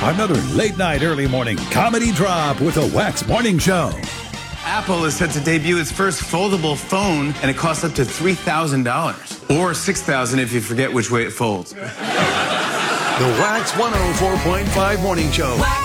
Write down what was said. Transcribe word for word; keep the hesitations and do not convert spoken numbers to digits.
Another late night, early morning comedy drop with a Wax Morning Show. Apple is set to debut its first foldable phone, and it costs up to three thousand dollars. Or six thousand dollars if you forget which way it folds. The Wax one oh four point five Morning Show.